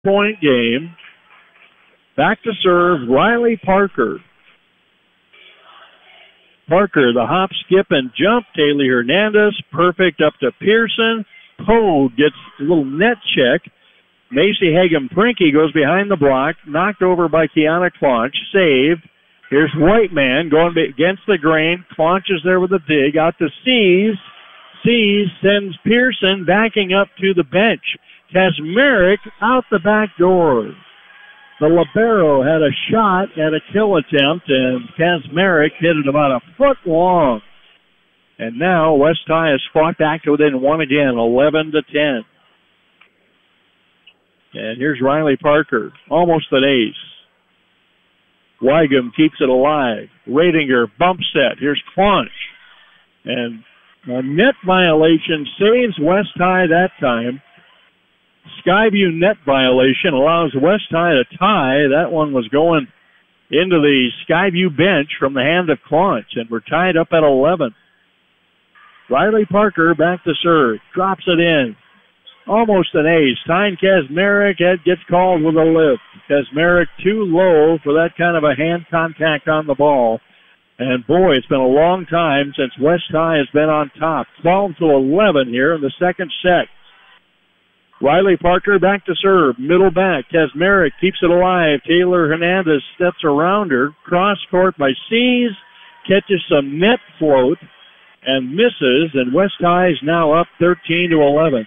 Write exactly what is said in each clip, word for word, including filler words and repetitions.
point game. Back to serve, Riley Parker. Parker, the hop, skip, and jump. Taylor Hernandez, perfect up to Pearson. Poe gets a little net check. Macy Hagen-Prinke goes behind the block, knocked over by Kiana Claunch, saved. Here's Whiteman going against the grain. Claunch is there with a dig, out to Seas. Seas sends Pearson backing up to the bench. Kazmarek out the back door. The libero had a shot at a kill attempt, and Kazmarek hit it about a foot long. And now West High has fought back to within one again, eleven to ten. And here's Riley Parker, almost an ace. Weigum keeps it alive. Radinger bump set. Here's Claunch. And a net violation saves West High that time. Skyview net violation allows West High to tie. That one was going into the Skyview bench from the hand of Claunch, and we're tied up at eleven. Riley Parker back to serve. Drops it in. Almost an ace. Tyne Kazmarek gets called with a lift. Kazmarek too low for that kind of a hand contact on the ball. And boy, it's been a long time since West High has been on top. twelve to eleven here in the second set. Riley Parker back to serve. Middle back. Kazmarek keeps it alive. Taylor Hernandez steps around her. Cross court by Seas. Catches some net float and misses. And West High is now up thirteen to eleven.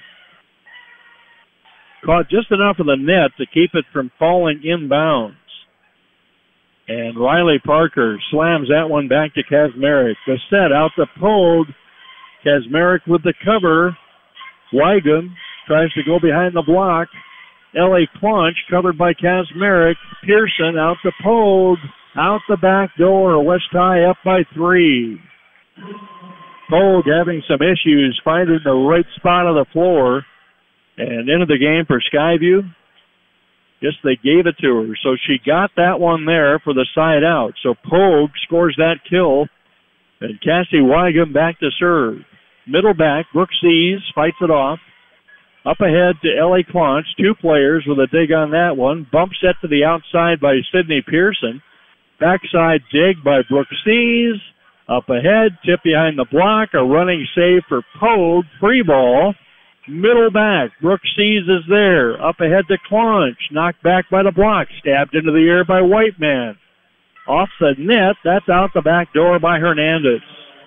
Caught just enough of the net to keep it from falling inbounds. And Riley Parker slams that one back to Kazmarek. The set out to Pogue. Kazmarek with the cover. Weigum tries to go behind the block. L A Claunch covered by Kazmarek. Pearson out to Pogue. Out the back door. West High up by three. Pogue having some issues finding the right spot of the floor. And into the game for Skyview. Guess they gave it to her. So she got that one there for the side out. So Pogue scores that kill. And Cassie Weigum back to serve. Middle back, Brooke Seas fights it off. Up ahead to L A Claunch. Two players with a dig on that one. Bump set to the outside by Sydney Pearson. Backside dig by Brooke Seas. Up ahead, tip behind the block. A running save for Pogue. Free ball. Middle back, Brooke Seas is there. Up ahead to Claunch. Knocked back by the block. Stabbed into the air by Whiteman. Off the net. That's out the back door by Hernandez.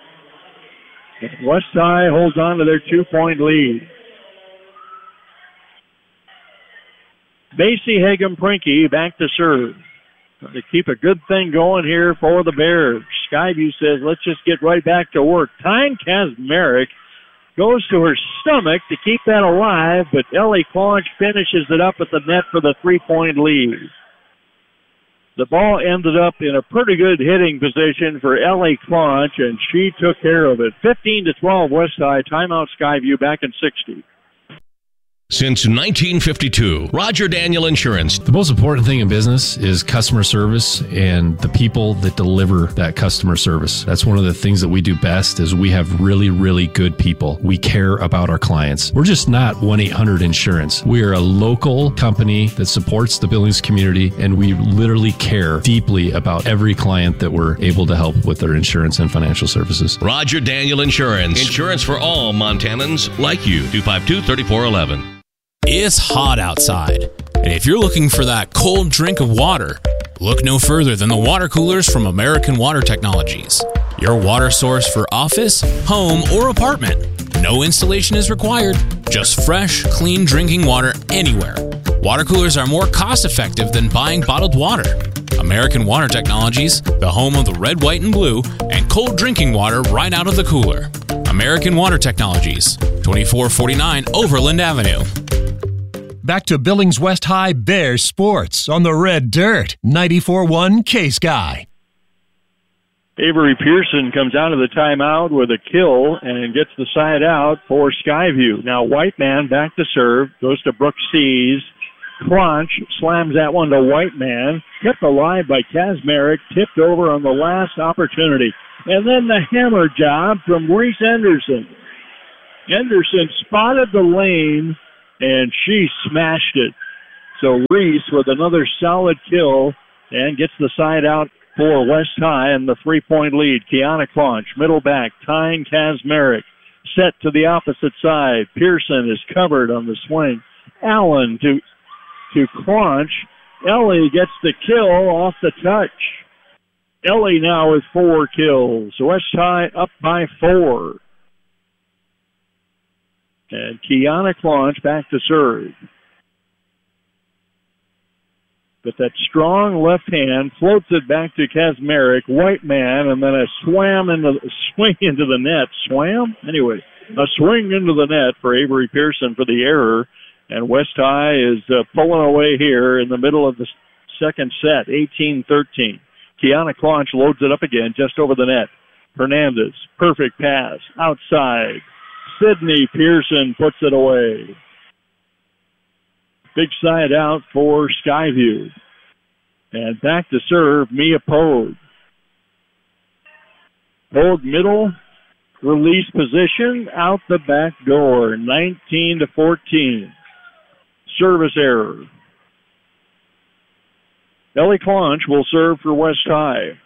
West High holds on to their two-point lead. Macy Hagen-Prinke back to serve. To keep a good thing going here for the Bears. Skyview says, let's just get right back to work. Tyne Kazmarek goes to her stomach to keep that alive, but L A Claunch finishes it up at the net for the three-point lead. The ball ended up in a pretty good hitting position for L A Claunch, and she took care of it. fifteen to twelve West High. Timeout Skyview back in sixty. Since nineteen fifty-two, Roger Daniel Insurance. The most important thing in business is customer service and the people that deliver that customer service. That's one of the things that we do best is we have really, really good people. We care about our clients. We're just not one eight hundred insurance. We are a local company that supports the Billings community, and we literally care deeply about every client that we're able to help with their insurance and financial services. Roger Daniel Insurance. Insurance for all Montanans like you. two five two, three four one one. It's hot outside, and if you're looking for that cold drink of water, look no further than the water coolers from American Water Technologies. Your water source for office, home, or apartment. No installation is required, just fresh, clean drinking water anywhere. Water coolers are more cost-effective than buying bottled water. American Water Technologies, the home of the red, white, and blue, and cold drinking water right out of the cooler. American Water Technologies, twenty-four forty-nine Overland Avenue. Back to Billings West High Bears sports on the red dirt. ninety-four one K-Sky. Avery Pearson comes out of the timeout with a kill and gets the side out for Skyview. Now Whiteman back to serve. Goes to Brooke Seas. Claunch slams that one to Whiteman. Kept alive by Kazmarek. Tipped over on the last opportunity. And then the hammer job from Reese Henderson. Henderson spotted the lane, and she smashed it. So Reese with another solid kill and gets the side out for West High and the three-point lead. Kiana Claunch, middle back, tying Kazmarek. Set to the opposite side. Pearson is covered on the swing. Allen to, to Claunch. Ellie gets the kill off the touch. Ellie now with four kills. West High up by four. And Kiana Claunch back to serve. But that strong left hand floats it back to Kazmarek, white man, and then a swam into swing into the net. Swam? Anyway, a swing into the net for Avery Pearson for the error. And West High is uh, pulling away here in the middle of the second set, eighteen thirteen. Kiana Claunch loads it up again just over the net. Hernandez, perfect pass, outside. Sydney Pearson puts it away. Big side out for Skyview. And back to serve, Mia Pogue. Pogue middle, release position, out the back door, nineteen to fourteen. Service error. Ellie Claunch will serve for West High.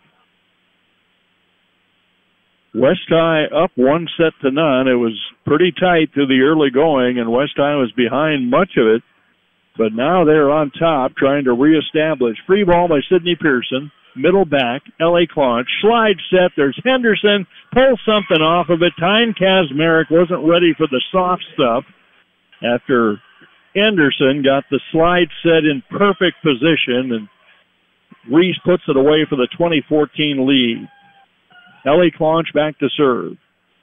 West High up one set to none. It was pretty tight through the early going, and West High was behind much of it. But now they're on top, trying to reestablish. Free ball by Sydney Pearson. Middle back, Ellie Claunch. Slide set. There's Henderson. Pull something off of it. Tyne Kazmarek wasn't ready for the soft stuff after Henderson got the slide set in perfect position, and Reese puts it away for the twenty fourteen lead. Ellie Claunch back to serve.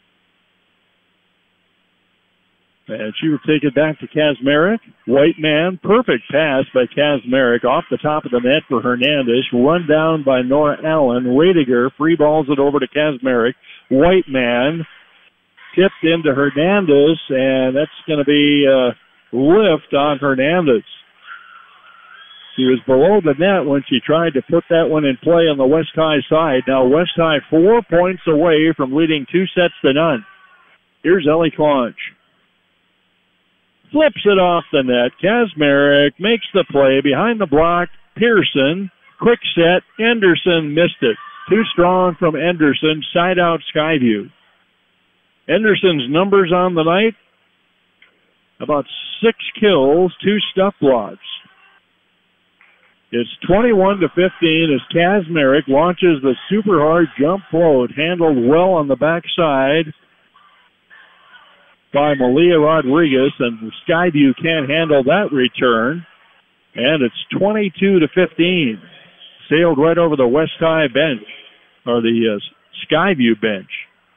And she will take it back to Kazmarek. White man, perfect pass by Kazmarek off the top of the net for Hernandez. Run down by Nora Allen. Radiger free balls it over to Kazmarek. White man tipped into Hernandez, and that's going to be a lift on Hernandez. She was below the net when she tried to put that one in play on the West High side. Now West High four points away from leading two sets to none. Here's Ellie Claunch. Flips it off the net. Kazmarek makes the play behind the block. Pearson, quick set. Anderson missed it. Too strong from Anderson. Side out Skyview. Anderson's numbers on the night, about six kills, two stuff blocks. It's twenty-one to fifteen as Kazmarek launches the super hard jump float, handled well on the backside by Malia Rodriguez, and Skyview can't handle that return. And it's twenty-two to fifteen. Sailed right over the West High bench, or the uh, Skyview bench.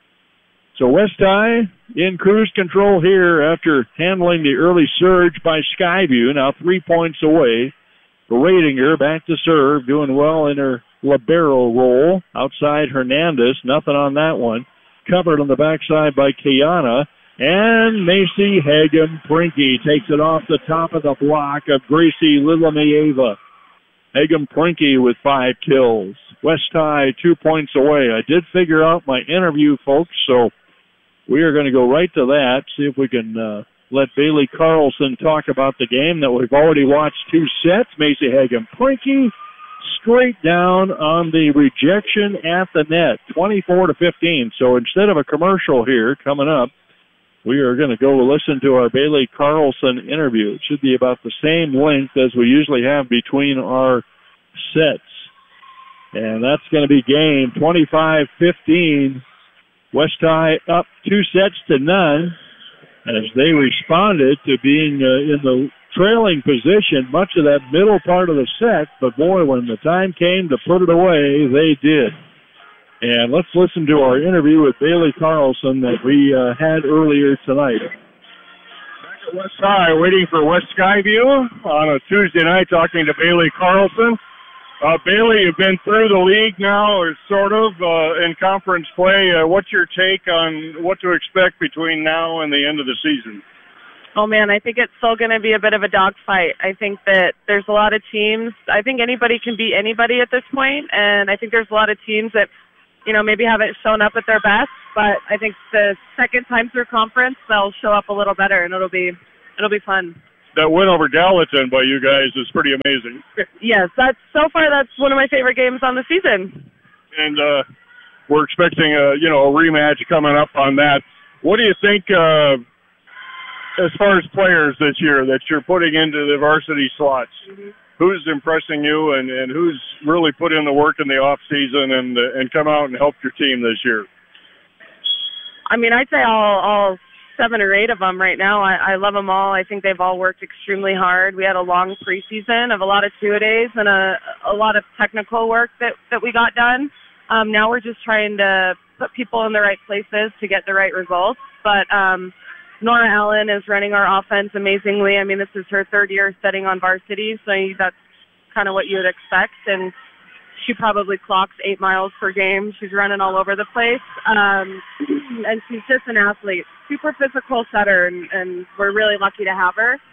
So West High in cruise control here after handling the early surge by Skyview, now three points away. Radinger back to serve, doing well in her libero role. Outside Hernandez, nothing on that one. Covered on the backside by Kiana. And Macy Hagen-Prinky takes it off the top of the block of Gracie Lilamieva. Hagen-Prinky with five kills. West High two points away. I did figure out my interview, folks, so we are going to go right to that, see if we can uh, let Bailey Carlson talk about the game that we've already watched two sets. Macy Hagen-Prinky straight down on the rejection at the net, twenty-four to fifteen. So instead of a commercial here coming up, we are going to go listen to our Bailey Carlson interview. It should be about the same length as we usually have between our sets. And that's going to be game twenty-five fifteen. West High up two sets to none as they responded to being uh, in the trailing position much of that middle part of the set. But, boy, when the time came to put it away, they did. And let's listen to our interview with Bailey Carlson that we uh, had earlier tonight. Back at West High, waiting for West Skyview on a Tuesday night, talking to Bailey Carlson. Uh, Bailey, you've been through the league now, or sort of, uh, in conference play. Uh, what's your take on what to expect between now and the end of the season? Oh, man, I think it's still going to be a bit of a dogfight. I think that there's a lot of teams. I think anybody can beat anybody at this point, and I think there's a lot of teams that, you know, maybe haven't shown up at their best, but I think the second time through conference, they'll show up a little better, and it'll be it'll be fun. that win over Gallatin by you guys is pretty amazing. Yes, that's so far that's one of my favorite games on the season. And uh, we're expecting a you know a rematch coming up on that. What do you think uh, as far as players this year that you're putting into the varsity slots? Mm-hmm. Who's impressing you, and, and who's really put in the work in the off season and uh, and come out and helped your team this year? I mean, I'd say all all seven or eight of them right now. I, I love them all. I think they've all worked extremely hard. We had a long preseason of a lot of two-a-days and a a lot of technical work that that we got done. Um, now we're just trying to put people in the right places to get the right results. But um, Nora Allen is running our offense amazingly. I mean, this is her third year setting on varsity, so that's kind of what you would expect. And she probably clocks eight miles per game. She's running all over the place. Um, and she's just an athlete, super physical setter, and, and we're really lucky to have her.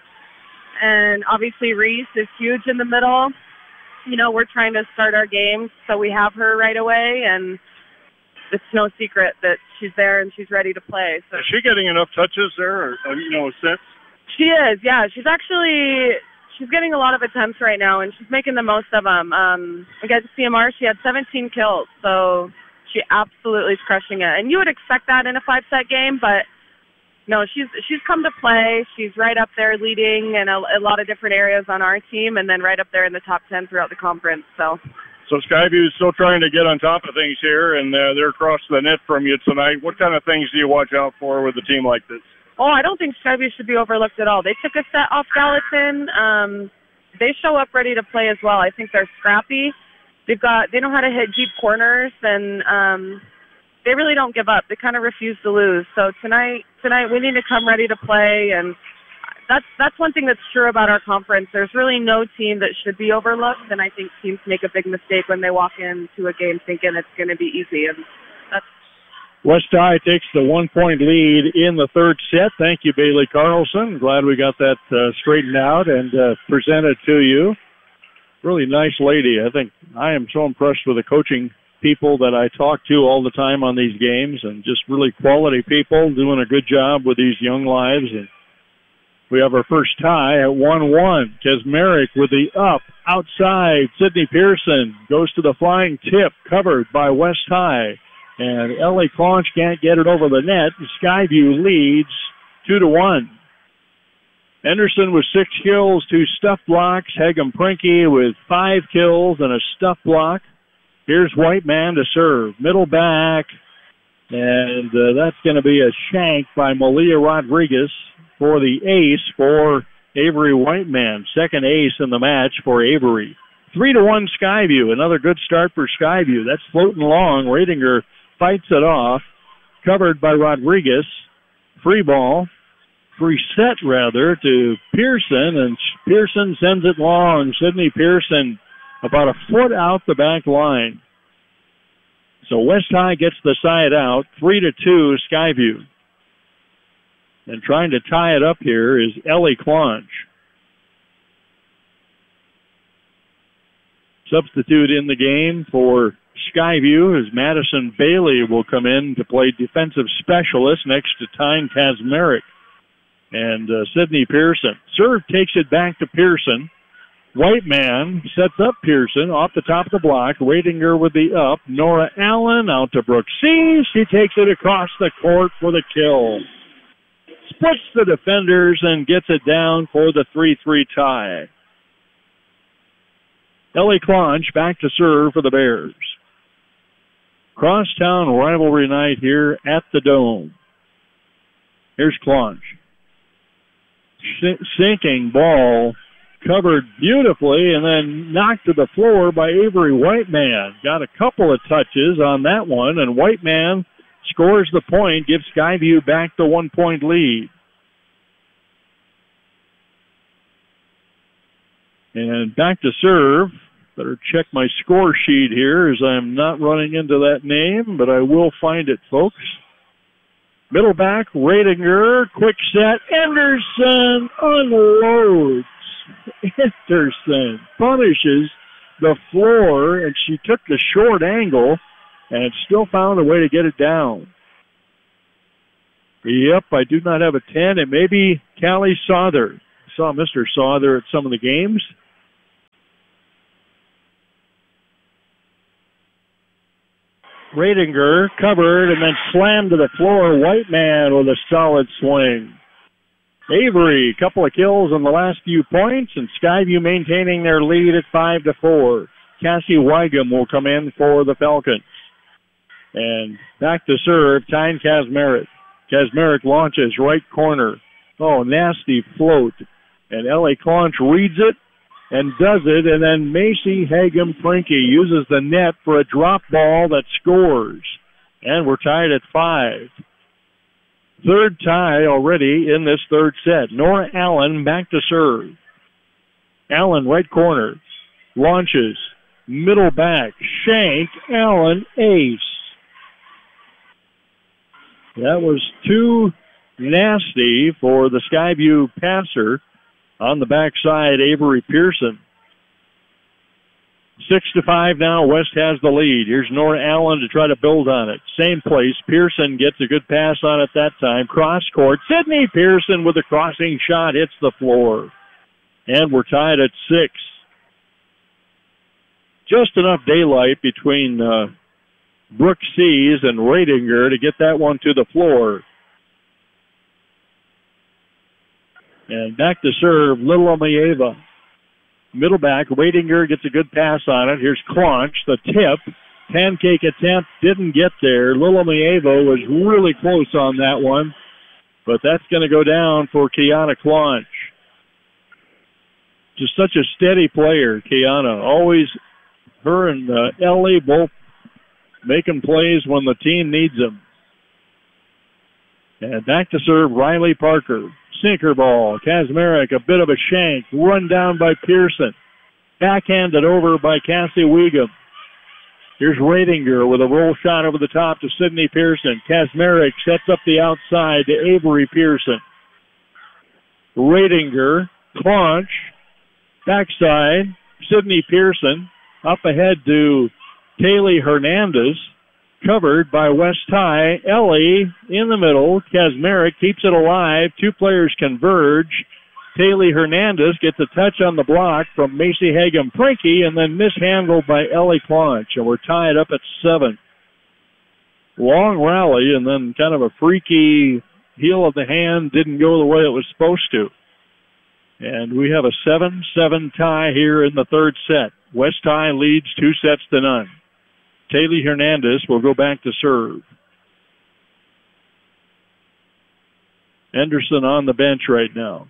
And obviously Reese is huge in the middle. You know, we're trying to start our games, so we have her right away, and it's no secret that she's there and she's ready to play. So is she getting enough touches there, or, you know, since? She is, yeah. She's actually she's getting a lot of attempts right now, and she's making the most of them. Um, against C M R, she had seventeen kills, so she absolutely is crushing it. And you would expect that in a five-set game, but no, she's she's come to play. She's right up there leading in a, a lot of different areas on our team, and then right up there in the top ten throughout the conference. So. So Skyview is still trying to get on top of things here, and uh, they're across the net from you tonight. What kind of things do you watch out for with a team like this? Oh, I don't think Skyview should be overlooked at all. They took a set off Gallatin. Um, they show up ready to play as well. I think they're scrappy. They've got they know how to hit deep corners, and um, they really don't give up. They kind of refuse to lose. So tonight, tonight we need to come ready to play, and That's that's one thing that's true about our conference. There's really no team that should be overlooked, and I think teams make a big mistake when they walk into a game thinking it's going to be easy. And that's West High takes the one-point lead in the third set. Thank you, Bailey Carlson. Glad we got that uh, straightened out and uh, presented to you. Really nice lady. I think I am so impressed with the coaching people that I talk to all the time on these games, and just really quality people doing a good job with these young lives. And we have our first tie at one one. Kesmerick with the up outside. Sydney Pearson goes to the flying tip, covered by West High. And Ellie Claunch can't get it over the net. Skyview leads two to one. Henderson with six kills, two stuff blocks. Hegem Prinky with five kills and a stuff block. Here's White Man to serve. Middle back. And uh, that's going to be a shank by Malia Rodriguez for the ace for Avery Whiteman. Second ace in the match for Avery. Three to one Skyview. Another good start for Skyview. That's floating along. Ratinger fights it off. Covered by Rodriguez. Free ball. Free set, rather, to Pearson. And Pearson sends it long. Sydney Pearson about a foot out the back line. So West High gets the side out. Three to two Skyview. And trying to tie it up here is Ellie Claunch. Substitute in the game for Skyview as Madison Bailey will come in to play defensive specialist next to Tyne Kasmerick and uh, Sydney Pearson. Serve takes it back to Pearson. White Man sets up Pearson off the top of the block. Ratinger with the up. Nora Allen out to Brooke C. She takes it across the court for the kill. Splits the defenders and gets it down for the three three tie. Ellie Claunch back to serve for the Bears. Crosstown rivalry night here at the Dome. Here's Claunch. Sinking ball covered beautifully and then knocked to the floor by Avery Whiteman. Got a couple of touches on that one, and Whiteman scores the point, gives Skyview back the one-point lead. And back to serve. Better check my score sheet here as I'm not running into that name, but I will find it, folks. Middle back, Ratinger, quick set. Anderson unloads. Anderson punishes the floor, and she took the short angle and still found a way to get it down. Yep, I do not have a ten. It may be Callie Souther. saw Mister Saw there at some of the games. Radinger covered and then slammed to the floor. Whiteman with a solid swing. Avery, a couple of kills in the last few points, and Skyview maintaining their lead at five to four. Cassie Weigum will come in for the Falcons. And back to serve, Tyne Kazmarek. Kazmarek launches right corner. Oh, nasty float. And Ellie Claunch reads it and does it, and then Macy Hagen-Prinke uses the net for a drop ball that scores. And we're tied at five. Third tie already in this third set. Nora Allen back to serve. Allen right corner. Launches. Middle back. Shank. Allen ace. That was too nasty for the Skyview passer. On the backside, Avery Pearson. Six to five now. West has the lead. Here's Nora Allen to try to build on it. Same place. Pearson gets a good pass on it that time. Cross court. Sydney Pearson with a crossing shot hits the floor. And we're tied at six. Just enough daylight between uh, Brooke Seas and Radinger to get that one to the floor. And back to serve, Lilomieva. Middle back, Radinger gets a good pass on it. Here's Claunch, the tip. Pancake attempt didn't get there. Lilomieva was really close on that one. But that's going to go down for Kiana Claunch. Just such a steady player, Kiana. Always, her and uh, Ellie both making plays when the team needs them. And back to serve, Riley Parker. Sinker ball. Kazmarek, a bit of a shank. Run down by Pearson. Backhanded over by Cassie Weigum. Here's Radinger with a roll shot over the top to Sydney Pearson. Kazmarek sets up the outside to Avery Pearson. Radinger, Claunch, backside, Sydney Pearson. Up ahead to Kaylee Hernandez. Covered by West High. Ellie in the middle. Kazmarek keeps it alive. Two players converge. Kaylee Hernandez gets a touch on the block from Macy Hagen-Prinke and then mishandled by Ellie Claunch. And we're tied up at seven. Long rally and then kind of a freaky heel of the hand. Didn't go the way it was supposed to. And we have a seven seven tie here in the third set. West High leads two sets to none. Kaylee Hernandez will go back to serve. Henderson on the bench right now.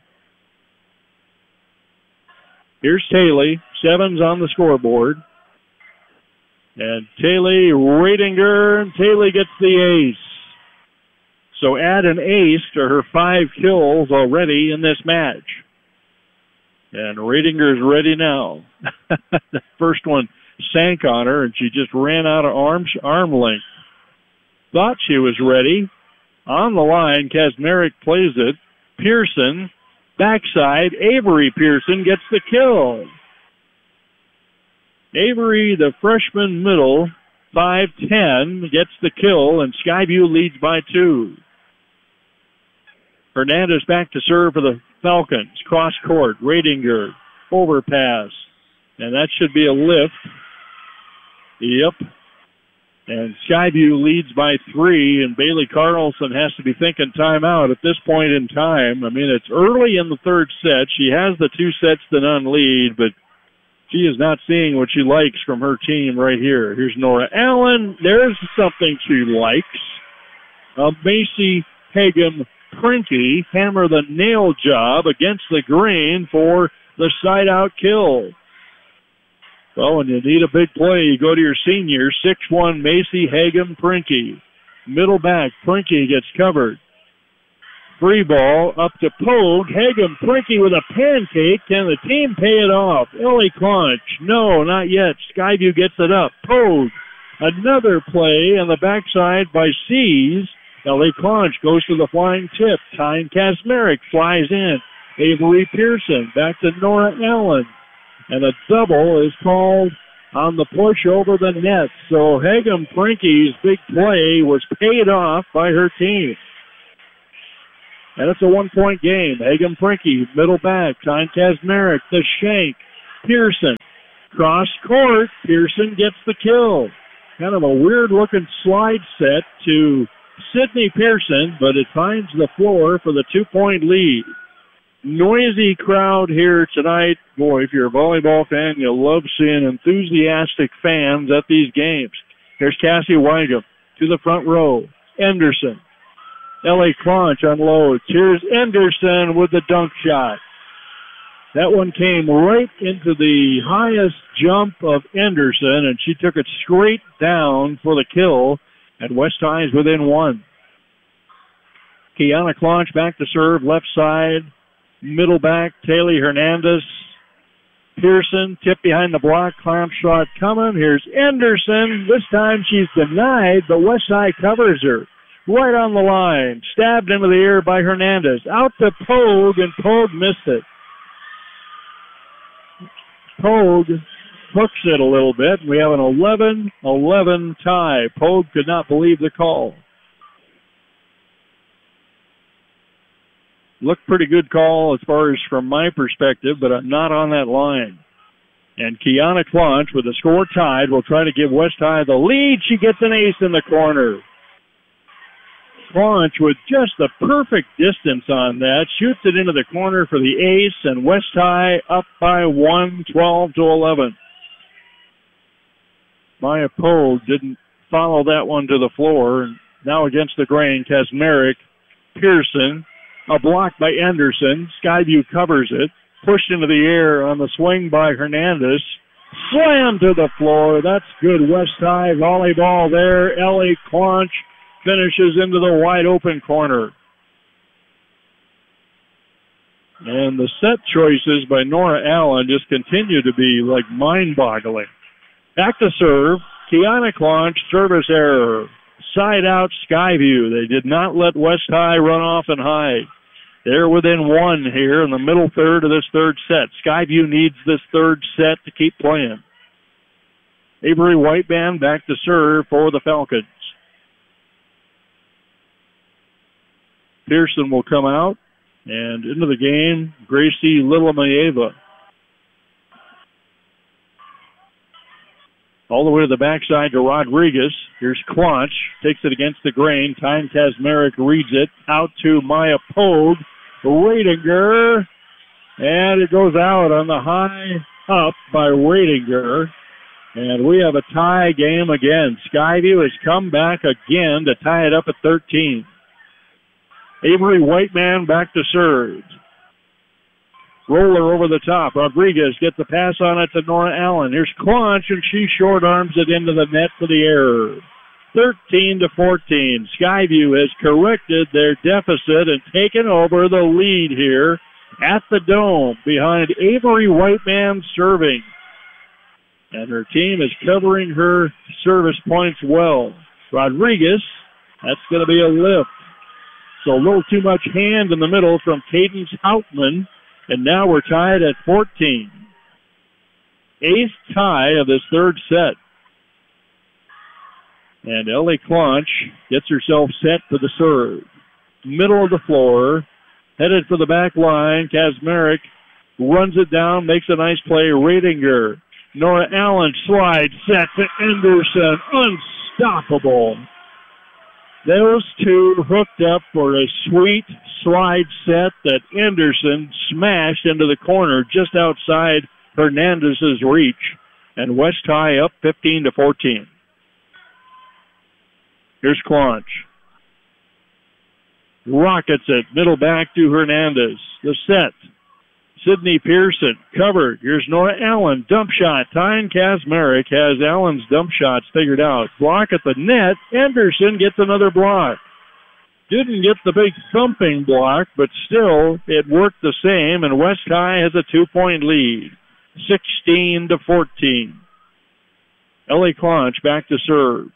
Here's Taylor. Seven's on the scoreboard. And Taylor, Radinger, and Taylor gets the ace. So add an ace to her five kills already in this match. And Radinger's ready now. The first one sank on her, and she just ran out of arm, arm length. Thought she was ready. On the line, Kazmarek plays it. Pearson, backside. Avery Pearson gets the kill. Avery, the freshman middle, five ten, gets the kill, and Skyview leads by two. Hernandez back to serve for the Falcons. Cross court, Radinger, overpass. And that should be a lift. Yep. And Skyview leads by three, and Bailey Carlson has to be thinking timeout at this point in time. I mean, it's early in the third set. She has the two sets to none lead, but she is not seeing what she likes from her team right here. Here's Nora Allen. There's something she likes. Uh, Macy Hagen-Prinke hammer the nail job against the green for the side-out kill. Well, when you need a big play, you go to your senior, six one Macy Hagen-Prinke. Middle back, Prinke gets covered. Free ball up to Pogue. Hagen-Prinke with a pancake. Can the team pay it off? Ellie Claunch. No, not yet. Skyview gets it up. Pogue. Another play on the backside by Seas. Ellie Claunch goes to the flying tip. Tyne Kazmarek flies in. Avery Pearson back to Nora Allen. And a double is called on the push over the net. So Hagen-Prinke's big play was paid off by her team. And it's a one-point game. Hagen Prinky, middle back. Tyne Kazmarek, the shank. Pearson, cross court. Pearson gets the kill. Kind of a weird-looking slide set to Sydney Pearson, but it finds the floor for the two-point lead. Noisy crowd here tonight. Boy, if you're a volleyball fan, you love seeing enthusiastic fans at these games. Here's Cassie Weigum to the front row. Enderson. L A Claunch unloads. Here's Enderson with the dunk shot. That one came right into the highest jump of Enderson, and she took it straight down for the kill, and West High is within one. Kiana Claunch back to serve, left side. Middle back, Taylor Hernandez. Pearson, tip behind the block, clamp shot coming. Here's Enderson. This time she's denied, but Westside covers her. Right on the line. Stabbed into the air by Hernandez. Out to Pogue, and Pogue missed it. Pogue hooks it a little bit. We have an eleven eleven tie. Pogue could not believe the call. Looked pretty good call as far as from my perspective, but I'm not on that line. And Kiana Claunch with the score tied will try to give West High the lead. She gets an ace in the corner. Claunch with just the perfect distance on that. Shoots it into the corner for the ace, and West High up by one, twelve to eleven. Maya Pogue didn't follow that one to the floor. And now against the grain, Kazmarek, Pearson. A block by Enderson. Skyview covers it. Pushed into the air on the swing by Hernandez. Slam to the floor. That's good West High volleyball there. L A Claunch finishes into the wide open corner. And the set choices by Nora Allen just continue to be like mind-boggling. Back to serve. Kiana Claunch, service error. Side out Skyview. They did not let West High run off and hide. They're within one here in the middle third of this third set. Skyview needs this third set to keep playing. Avery Whiteman back to serve for the Falcons. Pearson will come out, and into the game, Gracie Littlemayeva. All the way to the backside to Rodriguez. Here's Claunch. Takes it against the grain. Tyne Kazmarek reads it. Out to Maya Pogue. Radinger. And it goes out on the high up by Radinger. And we have a tie game again. Skyview has come back again to tie it up at thirteen. Avery Whiteman back to serve. Roller over the top. Rodriguez gets the pass on it to Nora Allen. Here's Claunch, and she short arms it into the net for the error. thirteen to fourteen. Skyview has corrected their deficit and taken over the lead here at the Dome behind Avery Whiteman serving. And her team is covering her service points well. Rodriguez, that's going to be a lift. So a little too much hand in the middle from Cadence Hauptman. And now we're tied at fourteen. Eighth tie of this third set. And L A Claunch gets herself set for the serve. Middle of the floor. Headed for the back line. Kazmarek runs it down, makes a nice play. Radinger. Nora Allen slides, set to Enderson. Unstoppable. Those two hooked up for a sweet slide set that Enderson smashed into the corner just outside Hernandez's reach. And West High up fifteen to fourteen. Here's Claunch. Rockets it, middle back to Hernandez. The set. Sydney Pearson covered. Here's Nora Allen. Dump shot. Tyne Kazmarek has Allen's dump shots figured out. Block at the net. Enderson gets another block. Didn't get the big thumping block, but still it worked the same, and West High has a two-point lead. sixteen to fourteen. L A Claunch back to serve.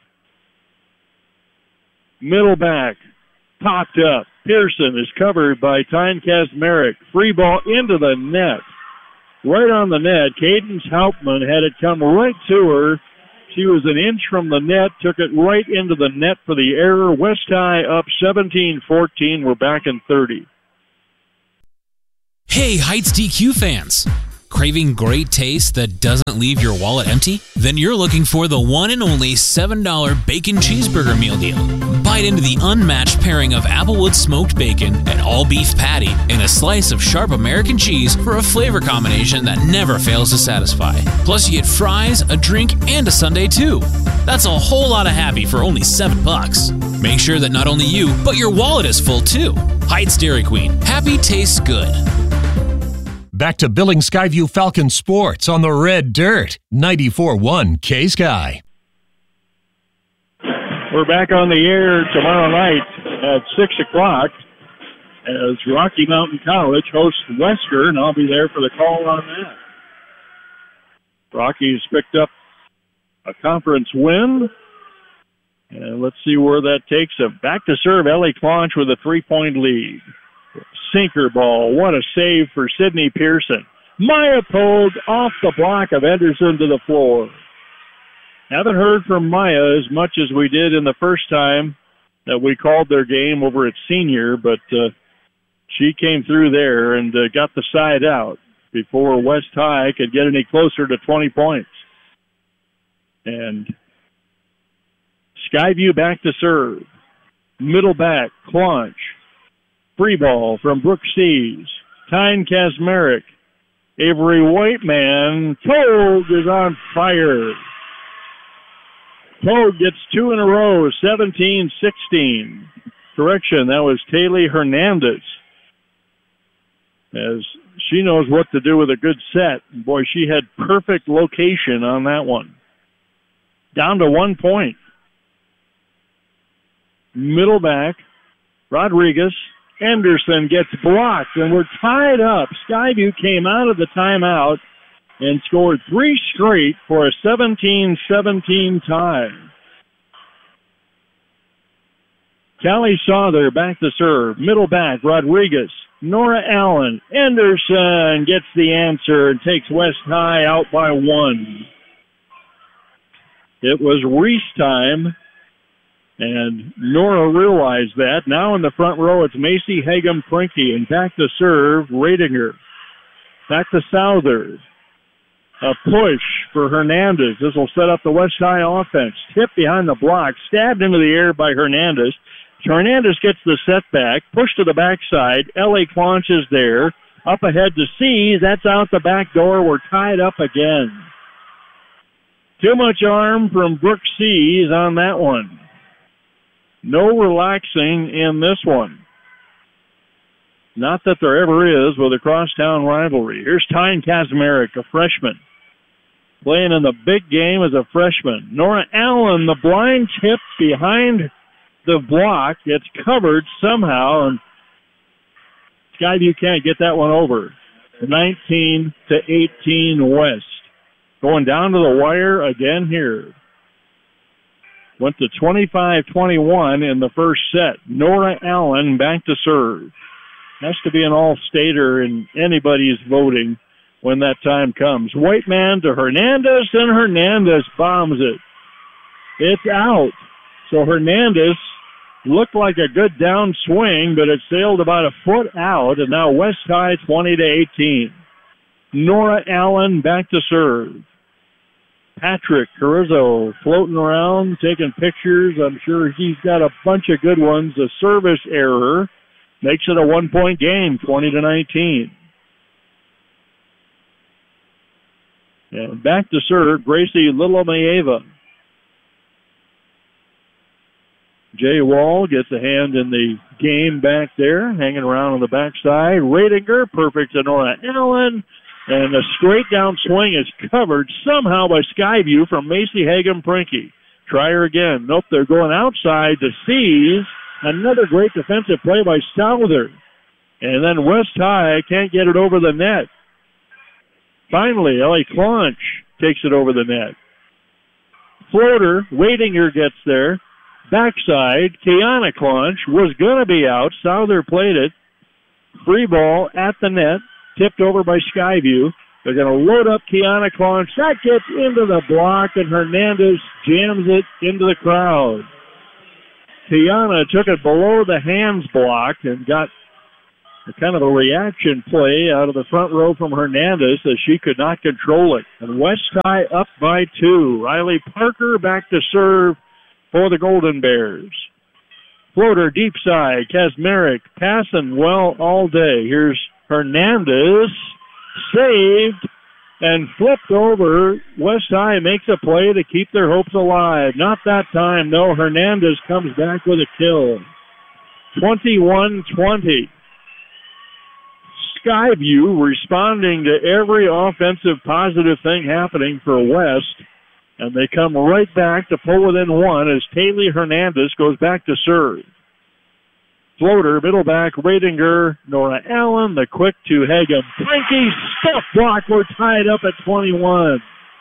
Middle back. Popped up. Pearson is covered by Tyne Kazmarek. Free ball into the net. Right on the net. Cadence Hauptman had it come right to her. She was an inch from the net, took it right into the net for the error. West High up seventeen fourteen. We're back in thirty. Hey, Heights D Q fans! Craving great taste that doesn't leave your wallet empty? Then you're looking for the one and only seven dollar Bacon Cheeseburger Meal Deal. Bite into the unmatched pairing of Applewood smoked bacon, an all-beef patty, and a slice of sharp American cheese for a flavor combination that never fails to satisfy. Plus, you get fries, a drink, and a sundae too. That's a whole lot of happy for only seven bucks. Make sure that not only you, but your wallet is full too. Heights Dairy Queen. Happy tastes good. Back to Billings Skyview Falcon Sports on the Red Dirt, ninety-four one K-Sky. We're back on the air tomorrow night at six o'clock as Rocky Mountain College hosts Wesker, and I'll be there for the call on that. Rocky's picked up a conference win, and let's see where that takes them. Back to serve, Ellie Claunch with a three-point lead. Sinker ball. What a save for Sydney Pearson. Maya pulled off the block of Henderson to the floor. Haven't heard from Maya as much as we did in the first time that we called their game over at Senior, but uh, she came through there and uh, got the side out before West High could get any closer to twenty points. And Skyview back to serve. Middle back, Claunch. Free ball from Brooke Seas. Tyne Kazmarek. Avery Whiteman. Toad is on fire. Toad gets two in a row, seventeen sixteen. Correction, that was Taylor Hernandez. As she knows what to do with a good set. Boy, she had perfect location on that one. Down to one point. Middle back, Rodriguez. Anderson gets blocked, and we're tied up. Skyview came out of the timeout and scored three straight for a seventeen seventeen tie. Callie Souther back to serve. Middle back, Rodriguez. Nora Allen. Anderson gets the answer and takes West High out by one. It was Reese time. And Nora realized that. Now in the front row, it's Macy Hagum-Prinke. And back to serve, Radinger. Back to Souther. A push for Hernandez. This will set up the West High offense. Tip behind the block. Stabbed into the air by Hernandez. Hernandez gets the setback. Push to the backside. L A Claunch is there. Up ahead to Seas. That's out the back door. We're tied up again. Too much arm from Brooke Seas on that one. No relaxing in this one. Not that there ever is with a crosstown rivalry. Here's Tyne Kazmarek, a freshman. Playing in the big game as a freshman. Nora Allen, the blind tip behind the block. It's covered somehow, and Skyview can't get that one over. nineteen to eighteen West. Going down to the wire again here. Went to twenty-five twenty-one in the first set. Nora Allen back to serve. Has to be an all-stater in anybody's voting when that time comes. Whiteman to Hernandez, and Hernandez bombs it. It's out. So Hernandez looked like a good down swing, but it sailed about a foot out, and now West High twenty to eighteen. Nora Allen back to serve. Patrick Carrizo floating around, taking pictures. I'm sure he's got a bunch of good ones. A service error makes it a one-point game, twenty to nineteen. And back to serve, Gracie Littlemaieva. Jay Wall gets a hand in the game back there, hanging around on the backside. Radinger, perfect to Nora Allen. And a straight down swing is covered somehow by Skyview from Macy Hagum-Prinke. Try her again. Nope, they're going outside to Seas. Another great defensive play by Souther. And then West High can't get it over the net. Finally, L A Claunch takes it over the net. Floater, Radinger gets there. Backside, Kiana Claunch was going to be out. Souther played it. Free ball at the net. Tipped over by Skyview. They're going to load up Kiana Claunch. That gets into the block, and Hernandez jams it into the crowd. Kiana took it below the hands block and got a kind of a reaction play out of the front row from Hernandez as she could not control it. And West High up by two. Riley Parker back to serve for the Golden Bears. Floater deep side. Kazmarek passing well all day. Here's Hernandez. Saved and flipped over. West High makes a play to keep their hopes alive. Not that time, no. Hernandez comes back with a kill. twenty-one twenty. Skyview responding to every offensive positive thing happening for West, and they come right back to pull within one as Taylor Hernandez goes back to serve. Floater, middle back, Radinger, Nora Allen, the quick to Hagum. Frankie, stuff block, we're tied up at twenty-one.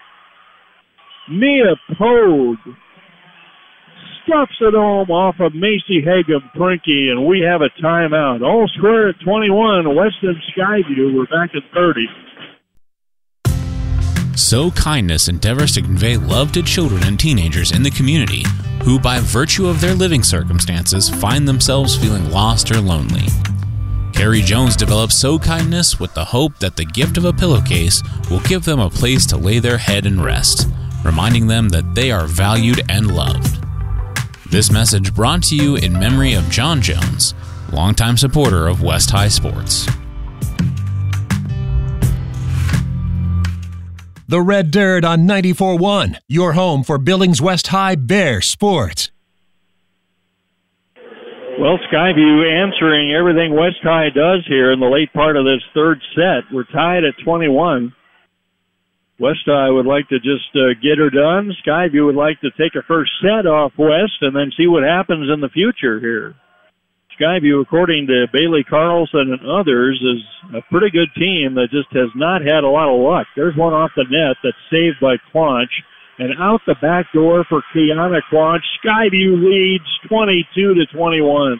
Mia Pogue stuffs it home off of Macy Hagum Prinky, and we have a timeout. All square at twenty-one. Weston Skyview, we're back at thirty. So Kindness endeavors to convey love to children and teenagers in the community who, by virtue of their living circumstances, find themselves feeling lost or lonely. Carrie Jones developed So Kindness with the hope that the gift of a pillowcase will give them a place to lay their head and rest, reminding them that they are valued and loved. This message brought to you in memory of John Jones, longtime supporter of West High Sports. The Red Dirt on ninety-four point one, your home for Billings West High Bear Sports. Well, Skyview answering everything West High does here in the late part of this third set. We're tied at twenty-one. West High would like to just uh, get her done. Skyview would like to take a first set off West and then see what happens in the future here. Skyview, according to Bailey Carlson and others, is a pretty good team that just has not had a lot of luck. There's one off the net that's saved by Quanch. And out the back door for Kiana Quanch. Skyview leads twenty-two to twenty-one.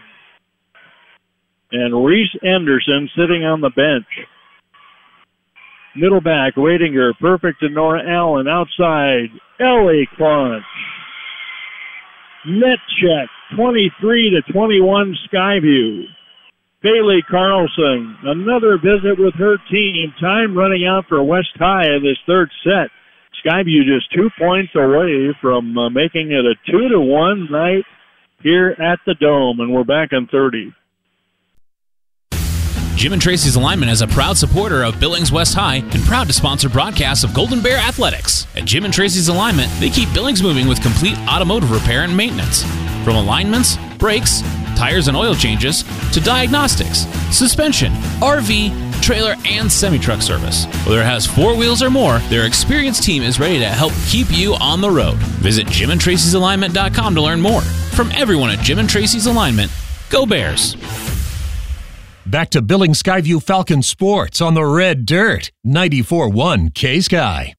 And Reese Anderson sitting on the bench. Middle back, Radinger, perfect to Nora Allen. Outside, Ellie Quanch. Net check, twenty-three to twenty-one Skyview. Bailey Carlson, another visit with her team. Time running out for West High in this third set. Skyview just two points away from uh, making it a two to one night here at the Dome, and we're back in thirty. Jim and Tracy's Alignment is a proud supporter of Billings West High and proud to sponsor broadcasts of Golden Bear Athletics. At Jim and Tracy's Alignment, they keep Billings moving with complete automotive repair and maintenance. From alignments, brakes, tires and oil changes, to diagnostics, suspension, R V, trailer, and semi-truck service. Whether it has four wheels or more, their experienced team is ready to help keep you on the road. Visit jim and tracys alignment dot com to learn more. From everyone at Jim and Tracy's Alignment, go Bears! Back to Billings Skyview Falcon Sports on the Red Dirt, ninety-four point one K-Sky.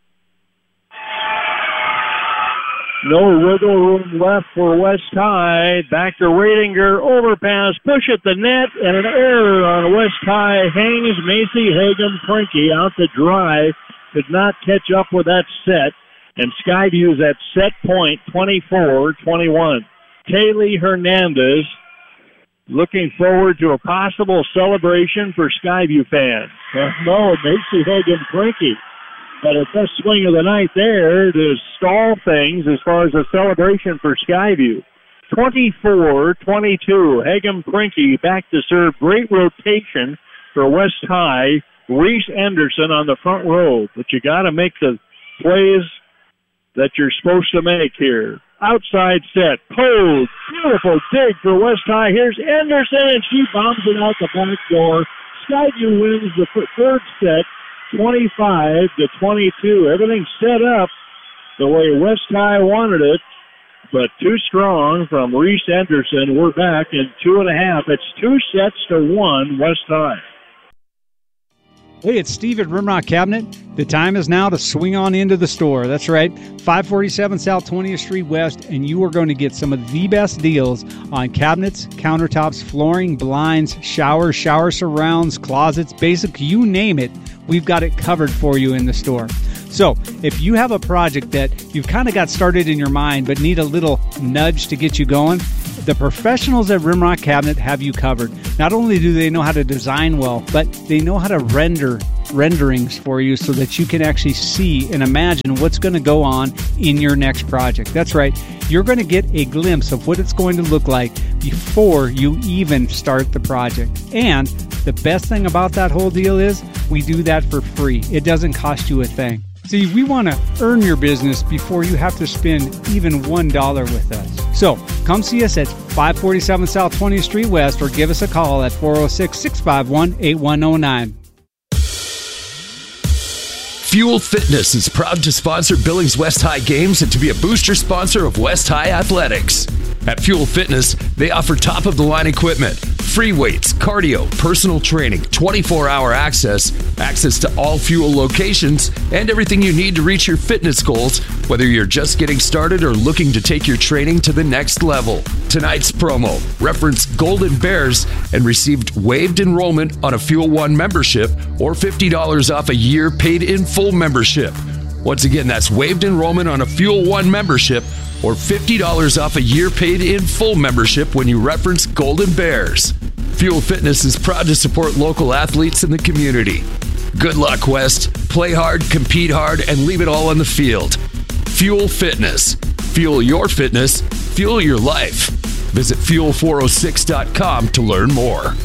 No wiggle room left for West High. Back to Radinger, overpass, push at the net, and an error on West High. Hangs Macy Hagum Prinky out to dry. Could not catch up with that set. And Skyview's at set point, twenty-four twenty-one. Kaylee Hernandez looking forward to a possible celebration for Skyview fans. Uh, no, Macy Hagum Prinky. But her best swing of the night there to stall things as far as a celebration for Skyview. twenty-four twenty-two. Hagum Prinky back to serve. Great rotation for West High. Reese Anderson on the front row. But you got to make the plays that you're supposed to make here. Outside set. Pose. Beautiful dig for West High. Here's Anderson, and she bombs it out the back door. Skyview wins the third set. twenty-five to twenty-two. Everything set up the way West High wanted it, but too strong from Reese Anderson. We're back in two and a half. It's two sets to one, West High. Hey, it's Steve at Rimrock Cabinet. The time is now to swing on into the store. That's right, five forty-seven South twentieth Street West, and you are going to get some of the best deals on cabinets, countertops, flooring, blinds, showers, shower surrounds, closets, basic, you name it. We've got it covered for you in the store. So if you have a project that you've kind of got started in your mind but need a little nudge to get you going, The professionals at Rimrock Cabinet have you covered. Not only do they know how to design well, but they know how to render renderings for you so that you can actually see and imagine what's going to go on in your next project. That's right. You're going to get a glimpse of what it's going to look like before you even start the project. And the best thing about that whole deal is we do that for free. It doesn't cost you a thing. See, we want to earn your business before you have to spend even one dollar with us. So come see us at five forty-seven South twentieth Street West or give us a call at four oh six, six five one, eight one oh nine. Fuel Fitness is proud to sponsor Billings West High games and to be a booster sponsor of West High Athletics. At Fuel Fitness, they offer top-of-the-line equipment, free weights, cardio, personal training, twenty-four hour access, access to all Fuel locations, and everything you need to reach your fitness goals, whether you're just getting started or looking to take your training to the next level. Tonight's promo, reference Golden Bears and received waived enrollment on a Fuel One membership or fifty dollars off a year paid in full membership. Once again, that's waived enrollment on a Fuel One membership or fifty dollars off a year paid in full membership when you reference Golden Bears. Fuel Fitness is proud to support local athletes in the community. Good luck, West. Play hard, compete hard, and leave it all on the field. Fuel Fitness. Fuel your fitness. Fuel your life. Visit fuel four oh six dot com to learn more.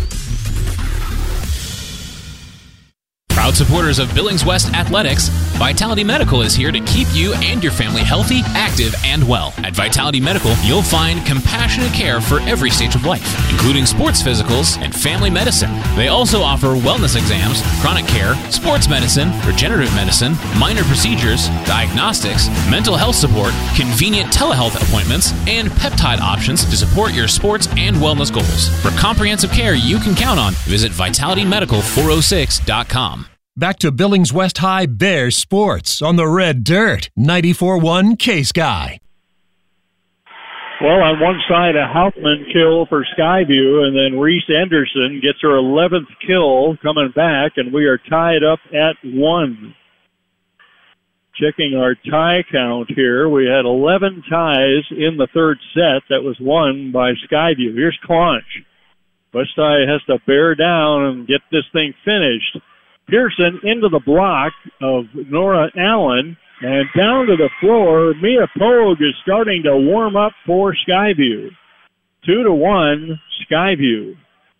Proud supporters of Billings West Athletics, Vitality Medical is here to keep you and your family healthy, active, and well. At Vitality Medical, you'll find compassionate care for every stage of life, including sports physicals and family medicine. They also offer wellness exams, chronic care, sports medicine, regenerative medicine, minor procedures, diagnostics, mental health support, convenient telehealth appointments, and peptide options to support your sports and wellness goals. For comprehensive care you can count on, visit vitality medical four oh six dot com. Back to Billings West High Bears sports on the red dirt. ninety-four one K-Sky. Well, on one side, a Houtman kill for Skyview, and then Reese Anderson gets her eleventh kill coming back, and we are tied up at one. Checking our tie count here, we had eleven ties in the third set. That was won by Skyview. Here's Claunch. West High has to bear down and get this thing finished. Pearson into the block of Nora Allen and down to the floor. Mia Pogue is starting to warm up for Skyview. Two to one, Skyview.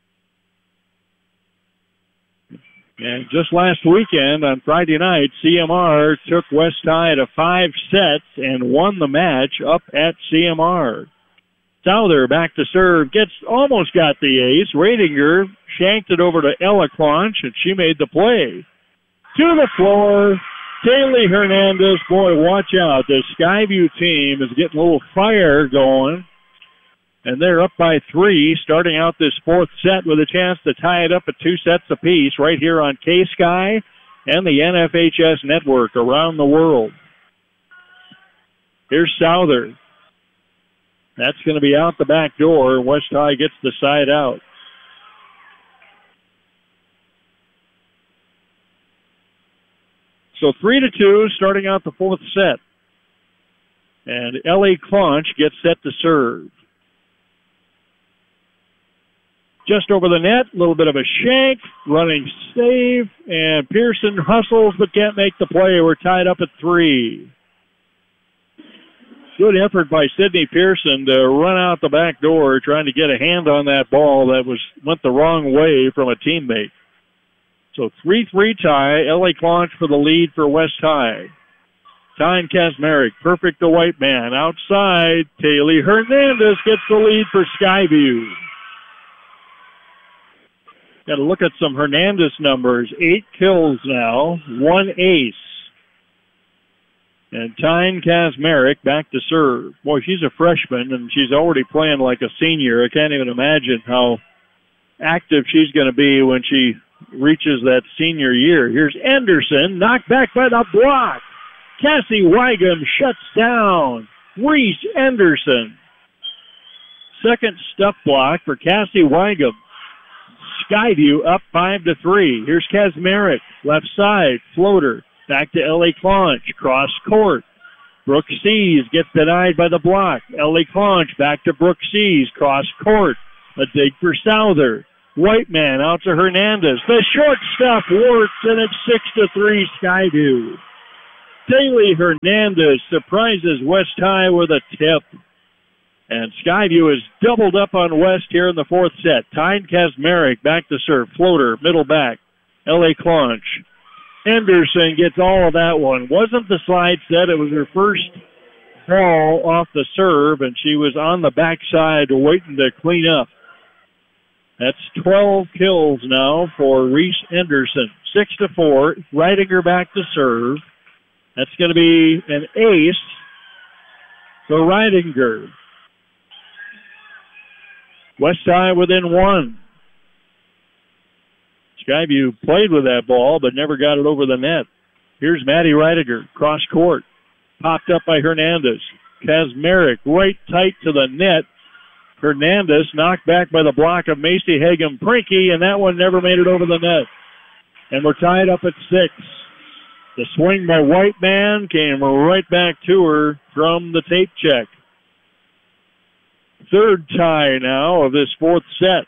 And just last weekend on Friday night, C M R took West High to five sets and won the match up at C M R. Souther back to serve, gets almost got the ace. Radinger shanked it over to Ella Claunch, and she made the play. To the floor, Kaylee Hernandez. Boy, watch out. The Skyview team is getting a little fire going, and they're up by three, starting out this fourth set with a chance to tie it up at two sets apiece right here on K-Sky and the N F H S network around the world. Here's Souther. That's going to be out the back door. West High gets the side out. So three to two, starting out the fourth set. And Ellie Claunch gets set to serve. Just over the net, a little bit of a shank, running save, and Pearson hustles but can't make the play. We're tied up at three. Good effort by Sydney Pearson to run out the back door, trying to get a hand on that ball that was went the wrong way from a teammate. So three three tie. L A Claunch for the lead for West High. Tyne Kazmarek, perfect the white man. Outside, Kaylee Hernandez gets the lead for Skyview. Got to look at some Hernandez numbers. Eight kills now, one ace. And Tyne Kazmarek back to serve. Boy, she's a freshman, and she's already playing like a senior. I can't even imagine how active she's going to be when she reaches that senior year. Here's Anderson, knocked back by the block. Cassie Weigum shuts down Reese Anderson. Second stuff block for Cassie Weigum. Skyview up five to three. Here's Kazmarek, left side, floater. Back to L A Claunch, cross court. Brooke Seas gets denied by the block. Ellie Claunch back to Brooke Seas. Cross court. A dig for Souther. White man out to Hernandez. The short stuff works, and it's six to three Skyview. Daly Hernandez surprises West High with a tip. And Skyview is doubled up on West here in the fourth set. Tyne Kazmarek back to serve. Floater, middle back. L A Claunch. Henderson gets all of that one. Wasn't the slide set. It was her first ball off the serve, and she was on the backside waiting to clean up. That's twelve kills now for Reese Henderson. Six to four. Ridinger back to serve. That's going to be an ace for Ridinger. West High within one. Skyview played with that ball, but never got it over the net. Here's Maddie Ridinger, cross court. Popped up by Hernandez. Kazmarek right tight to the net. Hernandez knocked back by the block of Macy Hagen-Prinky, and that one never made it over the net. And we're tied up at six. The swing by White Man came right back to her from the tape check. Third tie now of this fourth set.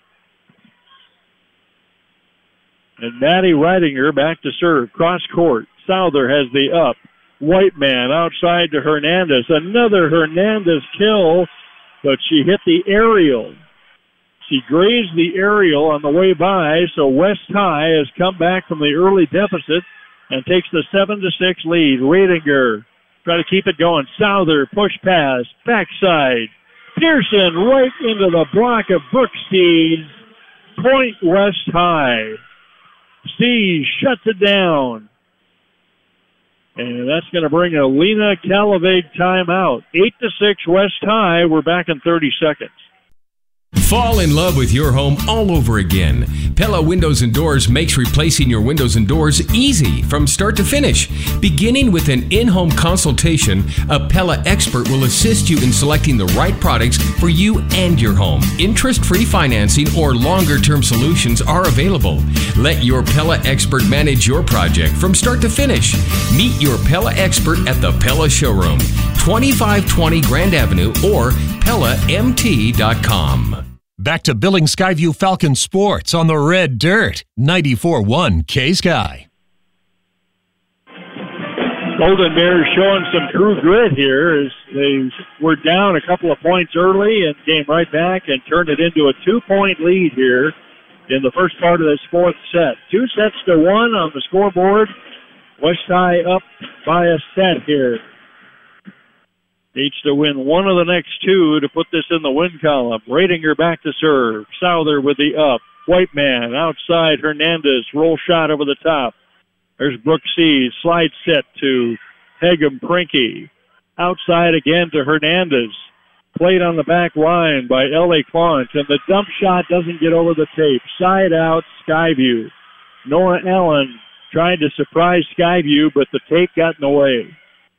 And Maddie Ridinger back to serve. Cross court. Souther has the up. White Man outside to Hernandez. Another Hernandez kill, but she hit the aerial. She grazed the aerial on the way by, so West High has come back from the early deficit and takes the seven to six lead. Ridinger try to keep it going. Souther push pass. Backside. Pearson right into the block of Brooke Seas. Point West High. Seas shuts it down. And that's going to bring a Lena Calavade timeout. eight to six West High. We're back in thirty seconds. Fall in love with your home all over again. Pella Windows and Doors makes replacing your windows and doors easy from start to finish. Beginning with an in-home consultation, a Pella expert will assist you in selecting the right products for you and your home. Interest-free financing or longer-term solutions are available. Let your Pella expert manage your project from start to finish. Meet your Pella expert at the Pella Showroom, twenty-five twenty Grand Avenue or Pella M T dot com. Back to Billings Skyview Falcon Sports on the Red Dirt, ninety-four one K-Sky. Golden Bears showing some true grit here as they were down a couple of points early and came right back and turned it into a two-point lead here in the first part of this fourth set. Two sets to one on the scoreboard. West High up by a set here. Needs to win one of the next two to put this in the win column. Ridinger back to serve. Souther with the up. White Man outside. Hernandez. Roll shot over the top. There's Brooke Seas. Slide set to Hagen-Prinky. Outside again to Hernandez. Played on the back line by L A Claunch. And the dump shot doesn't get over the tape. Side out Skyview. Nora Allen tried to surprise Skyview, but the tape got in the way.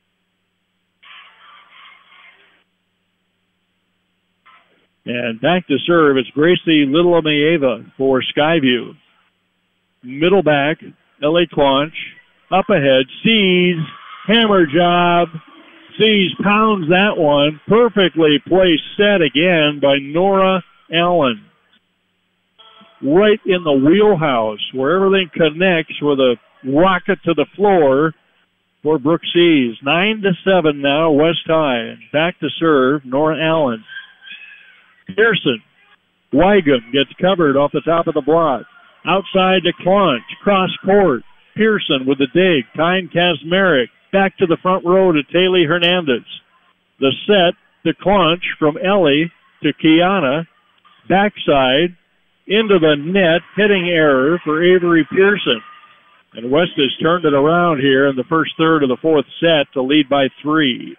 And back to serve, it's Gracie Little-Amieva for Skyview. Middle back, L A Claunch. Up ahead, Seas, hammer job. Seas pounds that one. Perfectly placed set again by Nora Allen. Right in the wheelhouse where everything connects with a rocket to the floor for Brooke Seas. Nine to seven now, West High. Back to serve, Nora Allen. Pearson. Wygum gets covered off the top of the block. Outside to Claunch. Cross court. Pearson with the dig. Tyne Kazmarek. Back to the front row to Taylor Hernandez. The set to Claunch from Ellie to Kiana. Backside into the net. Hitting error for Avery Pearson. And West has turned it around here in the first third of the fourth set to lead by three.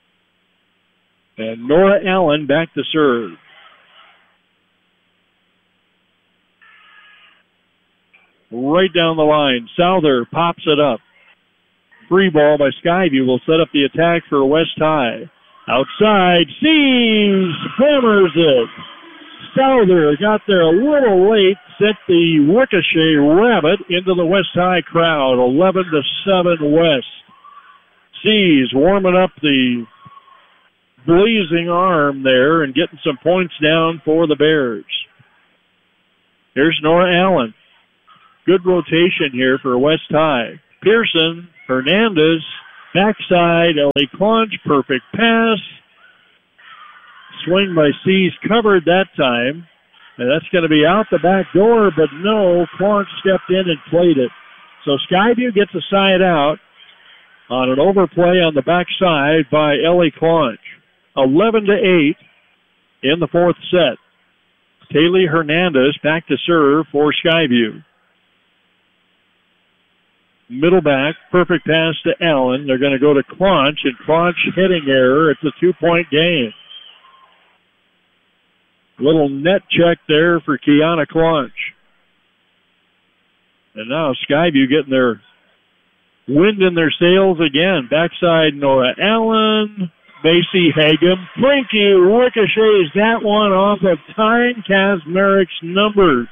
And Nora Allen back to serve. Right down the line. Souther pops it up. Free ball by Skyview will set up the attack for West High. Outside, Seas hammers it. Souther got there a little late, sent the ricochet rabbit into the West High crowd. eleven to seven West. Seas warming up the blazing arm there and getting some points down for the Bears. Here's Nora Allen. Good rotation here for West High. Pearson, Hernandez, backside, Ellie Claunch, perfect pass. Swing by Seas covered that time. And that's going to be out the back door, but no, Claunch stepped in and played it. So Skyview gets a side out on an overplay on the backside by Ellie Claunch. eleven to eight in the fourth set. Kaylee Hernandez back to serve for Skyview. Middle back, perfect pass to Allen. They're going to go to Claunch, and Claunch hitting error. It's a two-point game. Little net check there for Kiana Claunch. And now Skyview getting their wind in their sails again. Backside Nora Allen. Macy Hagum. Frankie ricochets that one off of Tyne Kazmarik's numbers.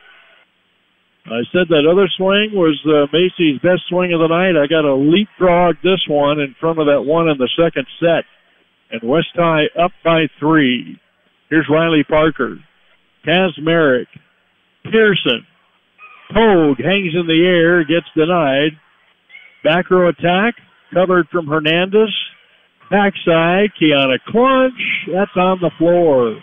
I said that other swing was uh, Macy's best swing of the night. I got to leapfrog this one in front of that one in the second set. And West High up by three. Here's Riley Parker. Kazmarek. Pearson. Pogue hangs in the air, gets denied. Back row attack, covered from Hernandez. Backside, Kiana Claunch. That's on the floor.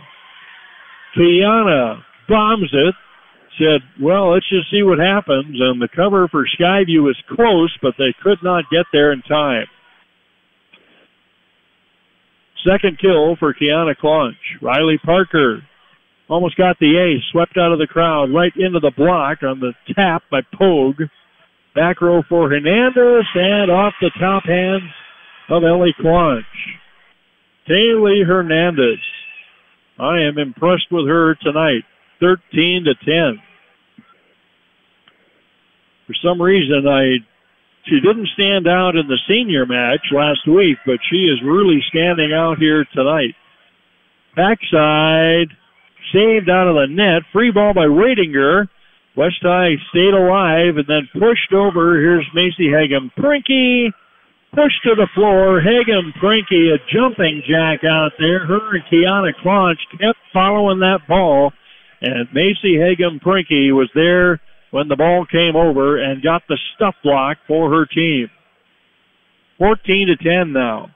Kiana bombs it. Said, well, let's just see what happens. And the cover for Skyview was close, but they could not get there in time. Second kill for Kiana Claunch. Riley Parker almost got the ace, swept out of the crowd, right into the block on the tap by Pogue. Back row for Hernandez, and off the top hands of Ellie Claunch. Kaylee Hernandez. I am impressed with her tonight. thirteen to ten. For some reason, I she didn't stand out in the senior match last week, but she is really standing out here tonight. Backside, saved out of the net. Free ball by Radinger. West High stayed alive and then pushed over. Here's Macy Hagum Prinky. Pushed to the floor. Hagum Prinky, a jumping jack out there. Her and Kiana Claunch kept following that ball. And Macy Hagum Prinky was there when the ball came over and got the stuff block for her team. fourteen to ten now.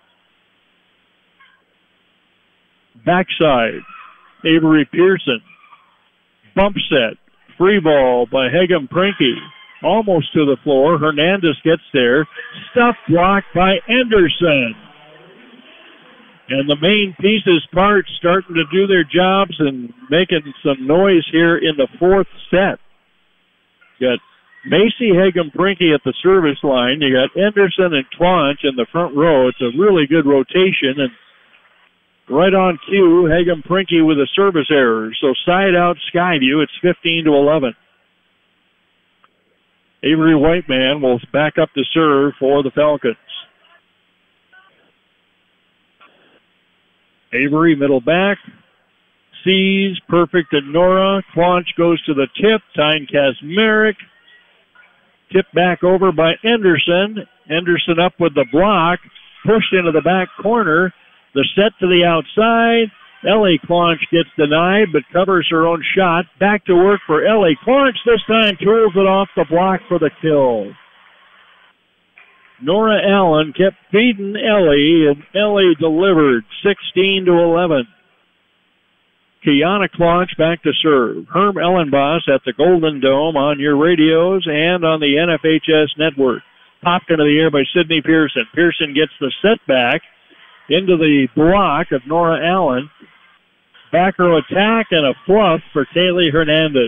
Backside, Avery Pearson. Bump set. Free ball by Hagum Prinky. Almost to the floor. Hernandez gets there. Stuff block by Anderson. And the main pieces parts starting to do their jobs and making some noise here in the fourth set. You got Macy Hagum Prinky at the service line. You got Anderson and Claunch in the front row. It's a really good rotation. And right on cue, Hagum Prinky with a service error. So side out Skyview. It's fifteen to eleven. Avery Whiteman will back up to serve for the Falcons. Avery, middle back. Sees, perfect to Nora. Claunch goes to the tip. Tyne Kazmarek. Tip back over by Anderson. Anderson up with the block. Pushed into the back corner. The set to the outside. Ellie Claunch gets denied, but covers her own shot. Back to work for Ellie Claunch. This time twirls it off the block for the kill. Nora Allen kept feeding Ellie, and Ellie delivered sixteen to eleven. Kiana Claunch back to serve. Herm Ellenboss at the Golden Dome on your radios and on the N F H S network. Popped into the air by Sydney Pearson. Pearson gets the setback into the block of Nora Allen. Back row attack and a fluff for Kaylee Hernandez.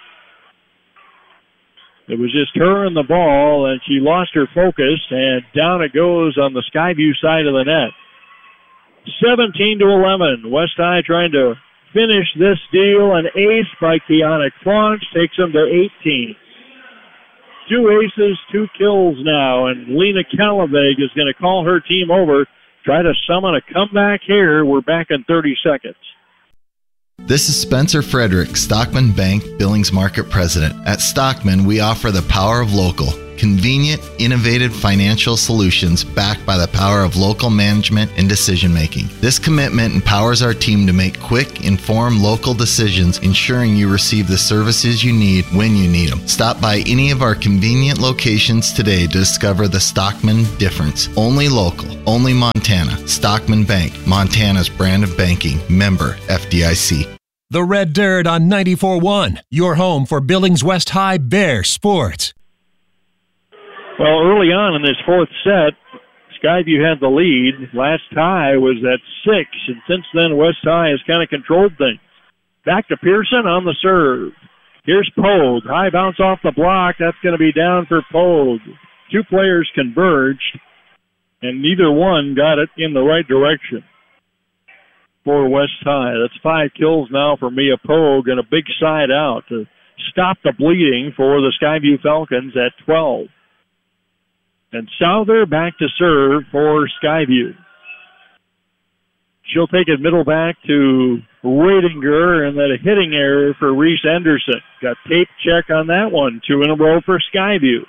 It was just her and the ball, and she lost her focus, and down it goes on the Skyview side of the net. seventeen to eleven. West High trying to finish this deal. An ace by Kiana Claunch takes them to eighteen. Two aces, two kills now, and Lena Calaveg is going to call her team over, try to summon a comeback here. We're back in thirty seconds. This is Spencer Frederick, Stockman Bank Billings Market President. At Stockman, we offer the power of local. Convenient, innovative financial solutions backed by the power of local management and decision making. This commitment empowers our team to make quick, informed local decisions, ensuring you receive the services you need when you need them. Stop by any of our convenient locations today to discover the Stockman difference. Only local, only Montana. Stockman Bank, Montana's brand of banking. Member F D I C. The Red Dirt on ninety-four point one, your home for Billings West High Bear sports. Well, early on in this fourth set, Skyview had the lead. Last tie was at six, and since then, West High has kind of controlled things. Back to Pearson on the serve. Here's Pogue. High bounce off the block. That's going to be down for Pogue. Two players converged, and neither one got it in the right direction for West High. That's five kills now for Mia Pogue and a big side out to stop the bleeding for the Skyview Falcons at twelve. And Souther back to serve for Skyview. She'll take it middle back to Radinger, and then a hitting error for Reese Anderson. Got tape check on that one. Two in a row for Skyview.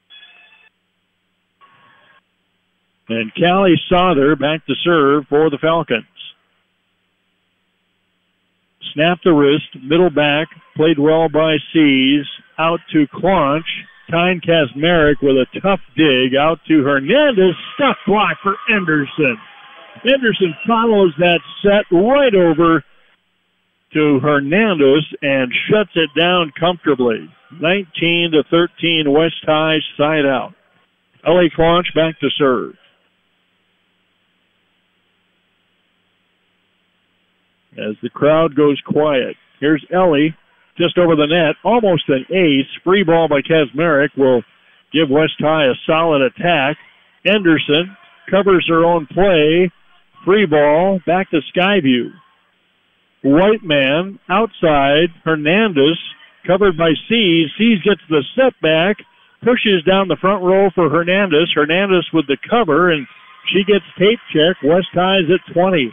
And Callie Souther back to serve for the Falcons. Snap the wrist, middle back, played well by Seas, out to Claunch. Tyne Kazmarek with a tough dig out to Hernandez. Stuff block for Anderson. Anderson follows that set right over to Hernandez and shuts it down comfortably. nineteen to thirteen West High side out. Ellie Claunch back to serve. As the crowd goes quiet, here's Ellie. Just over the net, almost an ace. Free ball by Kazmarek will give West High a solid attack. Anderson covers her own play. Free ball back to Skyview. White man outside. Hernandez covered by Seas. Seas gets the setback, pushes down the front row for Hernandez. Hernandez with the cover, and she gets tape check. West High is at twenty.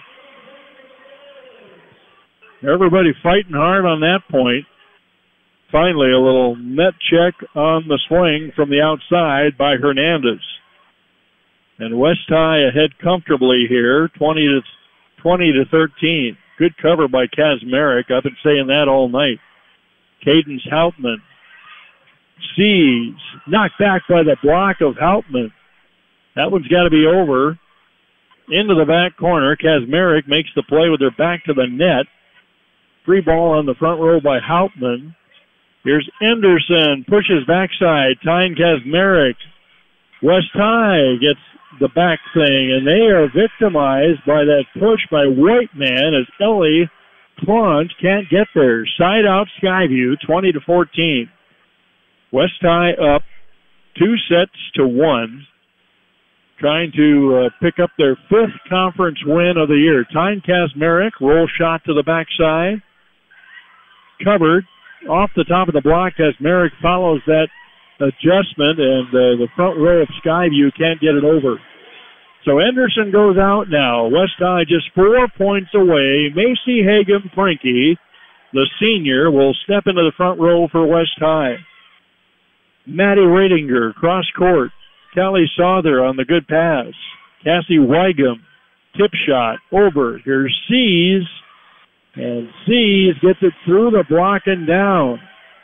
Everybody fighting hard on that point. Finally, a little net check on the swing from the outside by Hernandez. And West High ahead comfortably here, twenty to twenty to thirteen. Good cover by Kazmarek. I've been saying that all night. Cadence Hauptman. Sees. Knocked back by the block of Hauptman. That one's got to be over. Into the back corner. Kazmarek makes the play with her back to the net. Free ball on the front row by Hauptman. Here's Anderson, pushes backside. Tyne Kazmarek. West High gets the back thing, and they are victimized by that push by Whiteman as Ellie Claunch can't get there. Side out Skyview, twenty to fourteen. West High up two sets to one, trying to uh, pick up their fifth conference win of the year. Tyne Kazmarek, roll shot to the backside. Covered. Off the top of the block as Merrick follows that adjustment, and uh, the front row of Skyview can't get it over. So Anderson goes out now. West High just four points away. Macy Hagen-Prinke, the senior, will step into the front row for West High. Maddie Radinger, cross court. Callie Souther on the good pass. Cassie Weigum, tip shot over. Here's Seas. And Seas gets it through the block and down.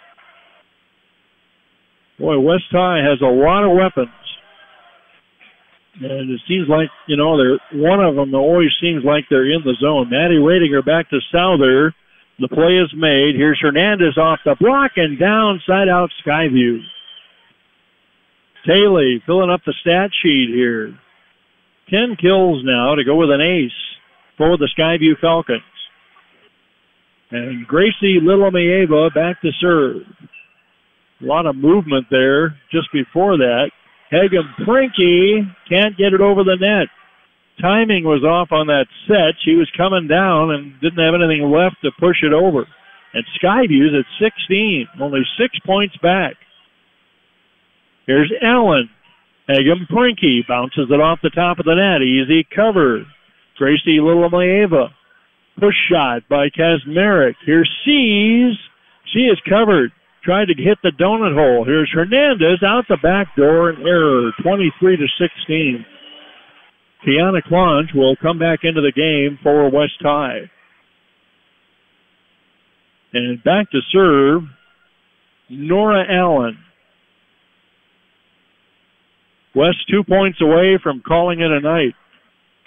Boy, West High has a lot of weapons. And it seems like, you know, they're one of them always seems like they're in the zone. Maddie Radinger back to Souther. The play is made. Here's Hernandez off the block and down, side out Skyview. Taylor filling up the stat sheet here. Ten kills now to go with an ace for the Skyview Falcons. And Gracie Lilomieva back to serve. A lot of movement there just before that. Hagen-Prinke can't get it over the net. Timing was off on that set. She was coming down and didn't have anything left to push it over. And Skyview's at sixteen, only six points back. Here's Allen. Hagen-Prinke bounces it off the top of the net. Easy cover. Gracie Lilomieva. Push shot by Kazmarek. Here's Seas. She is covered. tried to hit the donut hole. Here's Hernandez out the back door, an error, twenty-three to sixteen. Tiana Clonge will come back into the game for West High. And back to serve, Nora Allen. West two points away from calling it a night.